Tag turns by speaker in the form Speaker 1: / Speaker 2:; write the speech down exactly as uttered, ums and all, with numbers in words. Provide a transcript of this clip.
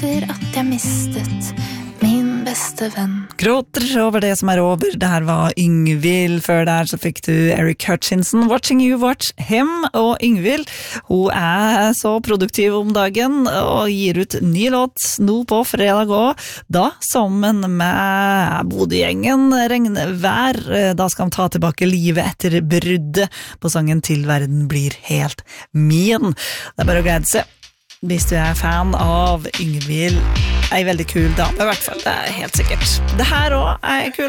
Speaker 1: etter at jeg mistet min beste venn.
Speaker 2: Gråter over det som er over. Det her var Yngvild. Før der så fikk du Eric Hutchinson, Watching You Watch Him. Og Yngvild, hun er så produktiv om dagen og gir ut ny låt nå på fredag også. Da sammen med Bodø-gjengen Regnvær. Da skal han ta tilbake livet etter bruddet på sangen Til verden blir helt min. Det er bare å glede seg. Hvis du er fan av Yngvild, er veldig kul dame i hvert fall, det er helt sikkert. Det her også er kul.